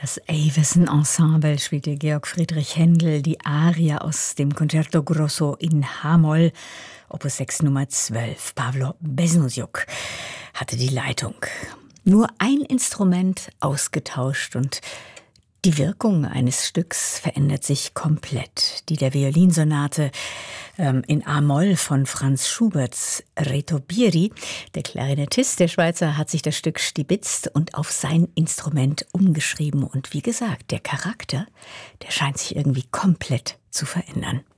Das Avison-Ensemble spielte Georg Friedrich Händel die Arie aus dem Concerto Grosso in H-Moll, Opus 6 Nummer 12. Pawlo Beznosjuk hatte die Leitung. Nur ein Instrument ausgetauscht und die Wirkung eines Stücks verändert sich komplett. Die der Violinsonate in A-Moll von Franz Schuberts Reto Bieri. Der Klarinettist, der Schweizer, hat sich das Stück stibitzt und auf sein Instrument umgeschrieben. Und wie gesagt, der Charakter, der scheint sich irgendwie komplett zu verändern.